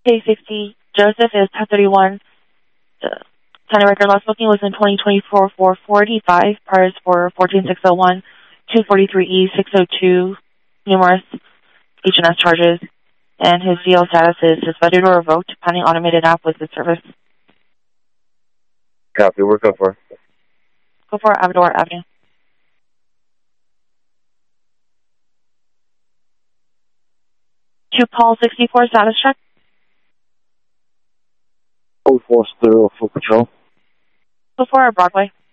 Day 60, Joseph is 1031. Sunday record last booking was in 2024 for 45, priors for 14601, 243E, 602, numerous H&S charges, and his VO status is suspended or revoked pending automated app with the service. Copy, we're go for. Go for Amador Avenue. To Paul 64 status check. 040 full patrol. Go for Broadway.